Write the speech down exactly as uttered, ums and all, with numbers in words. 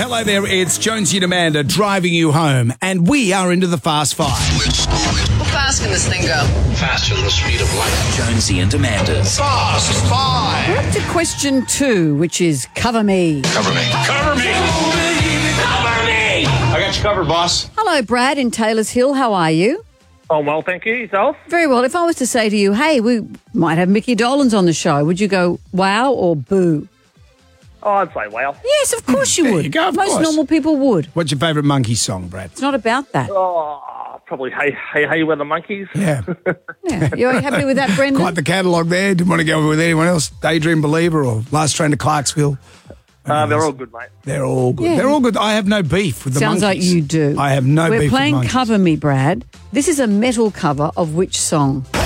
Hello there, it's Jonesy and Amanda driving you home, and we are into the Fast Five. How fast can this thing go? Faster than the speed of light. Jonesy and Amanda's Fast Five. We're up to question two, which is cover me. Cover me. Cover me. Cover me. I got you covered, boss. Hello, Brad in Taylor's Hill. How are you? Oh, well, thank you. Yourself? Very well. If I was to say to you, hey, we might have Mickey Dolenz on the show, would you go wow or boo? Oh, I'd say wow. Yes, of course you There would. you go, of Most course. normal people would. What's your favourite monkey song, Brad? It's not about that. Oh, probably Hey, Hey, Hey, We're the Monkeys. Yeah, Yeah. You're happy with that, Brendan? quite the catalogue there. Didn't want to go with anyone else. Daydream Believer or Last Train to Clarksville. Uh, they're all good, mate. They're all good. Yeah. They're all good. I have no beef with the Sounds like monkeys. you do. I have no We're beef playing with monkeys. Cover Me, Brad. This is a metal cover of which song?